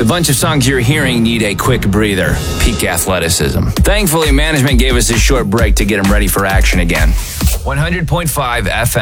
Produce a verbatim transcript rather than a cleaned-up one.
The bunch of songs you're hearing need a quick breather. Peak athleticism. Thankfully, management gave us a short break to get them ready for action again. one hundred point five F M.